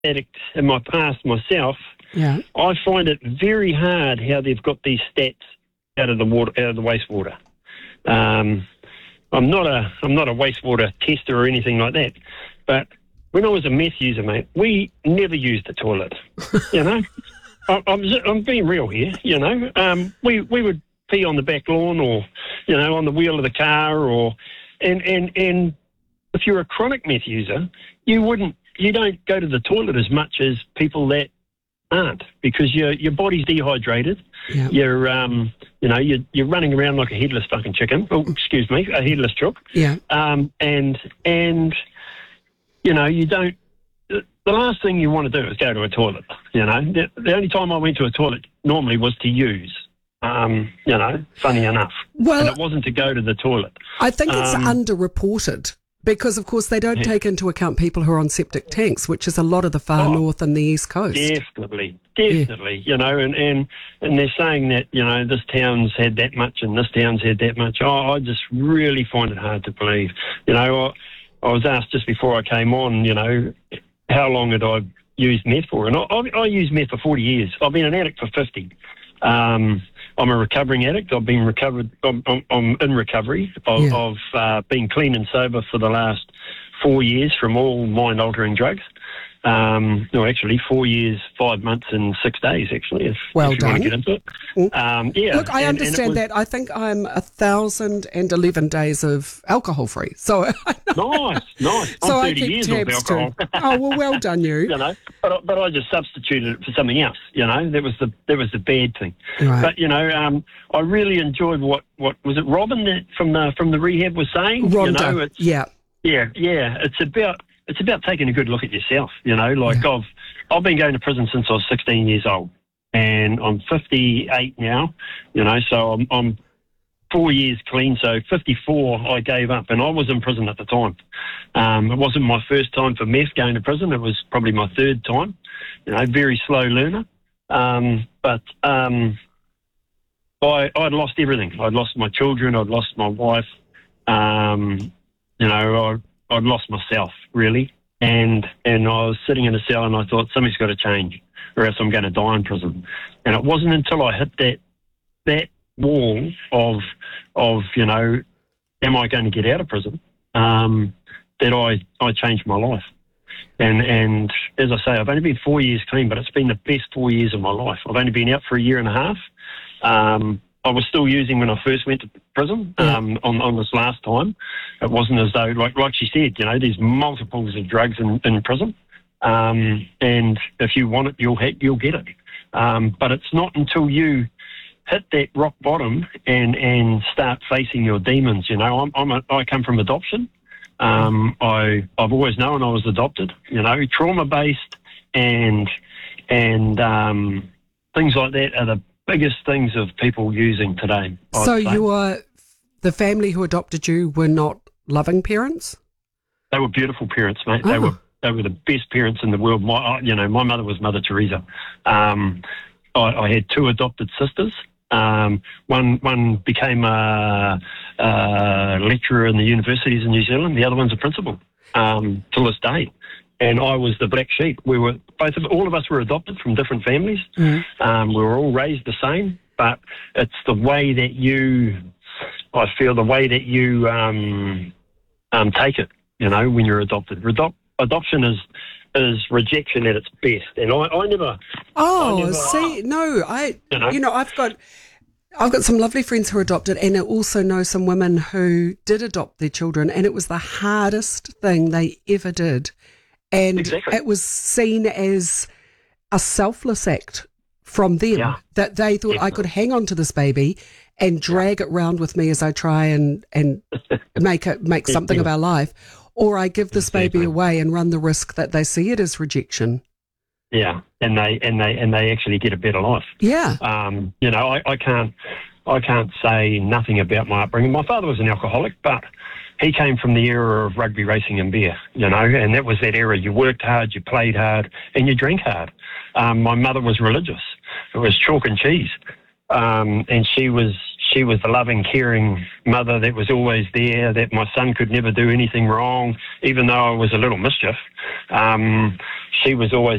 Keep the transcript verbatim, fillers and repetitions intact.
addict in my past myself, Yeah. I find it very hard how they've got these stats out of the water, out of the wastewater. Um, I'm not a I'm not a wastewater tester or anything like that, but when I was a meth user, mate, we never used the toilet. You know, I, I'm I'm being real here. You know, um, we we would pee on the back lawn, or you know, on the wheel of the car, or and and and if you're a chronic meth user, you wouldn't you don't go to the toilet as much as people that aren't, because your your body's dehydrated. Yeah. You're um you know you're you're running around like a headless fucking chicken. Oh, excuse me, a headless chook. Yeah. Um and and you know you don't. The last thing you want to do is go to a toilet. You know, the, the only time I went to a toilet normally was to use. Um, you know, funny enough, Well, and it wasn't to go to the toilet. I think it's Um, underreported because, of course, they don't Yeah. take into account people who are on septic tanks, which is a lot of the far Oh, north and the east coast. Definitely, definitely. You know, and, and and they're saying that, you know, this town's had that much and this town's had that much. Oh, I just really find it hard to believe. You know, I, I was asked just before I came on, you know, how long had I used meth for? And I, I, I used meth for forty years. I've been an addict for fifty. Um, I'm a recovering addict. I've been recovered. I'm, I'm, I'm in recovery. I've, Yeah. I've uh, been clean and sober for the last four years from all mind-altering drugs. Um, no, actually, four years, five months, and six days. Actually, if, Well if you want to done. get into it. Um, yeah. Look, I and- and it understand was that. I think I'm a thousand and eleven days of alcohol free. So, Nice, nice. so I'm I thirty keep years off tabs too. alcohol. Oh well, well done you. You know, but I- but I just substituted it for something else. You know, that was the that was the bad thing. Right. But you know, um, I really enjoyed what, what was it, Robin that from the from the rehab was saying. Rhonda, You know, it's, yeah. yeah, yeah. It's about it's about taking a good look at yourself. You know, like Yeah. I've I've been going to prison since I was sixteen years old, and I'm fifty-eight now. You know, so I'm I'm four years clean. So fifty-four, I gave up, and I was in prison at the time. Um, it wasn't my first time for meth going to prison. It was probably my third time. You know, very slow learner. Um, but um, I, I'd lost everything. I'd lost my children. I'd lost my wife. Um, you know, I, I'd lost myself, really. And and I was sitting in a cell, and I thought, something's got to change, or else I'm going to die in prison. And it wasn't until I hit that that wall of of you know, am I going to get out of prison? Um, that I I changed my life. And and as I say, I've only been four years clean, but it's been the best four years of my life. I've only been out for a year and a half. Um, I was still using when I first went to prison. Yeah. Um, on on this last time, it wasn't as though, like like she said, you know, there's multiples of drugs in, in prison, um, and if you want it, you'll ha- you'll get it. Um, but it's not until you hit that rock bottom and and start facing your demons. You know, I'm, I'm a, I come from adoption. Um, I I've always known I was adopted. You know, trauma based and and um, things like that are the biggest things of people using today. I'd So say. your the family who adopted you were not loving parents? They were beautiful parents, mate. They Oh. were they were the best parents in the world. My you know my mother was Mother Teresa. Um, I, I had two adopted sisters. Um, one one became a, a lecturer in the universities in New Zealand. The other one's a principal um, to this day. And I was the black sheep. We were both of all of us were adopted from different families. Mm. Um, we were all raised the same, but it's the way that you, I feel, the way that you um, um, take it. You know, when you're adopted, Redop- adoption is is rejection at its best. And I, I never. Oh, I never- see, no, I, You know? you know, I've got, I've got some lovely friends who are adopted, and I also know some women who did adopt their children, and it was the hardest thing they ever did, and Exactly. it was seen as a selfless act from them, Yeah. that they thought I could hang on to this baby and drag it round with me as I try and and make it make something of our life, or I give this baby Exactly. away and run the risk that they see it as rejection. Yeah, and they and they and they actually get a better life. Yeah. Um, you know, I, I can't I can't say nothing about my upbringing. My father was an alcoholic, but he came from the era of rugby, racing and beer, you know, and that was that era. You worked hard, you played hard, and you drank hard. Um, my mother was religious. It was chalk and cheese. Um, and she was she was the loving, caring mother that was always there, that my son could never do anything wrong, even though I was a little mischief. Um, she was always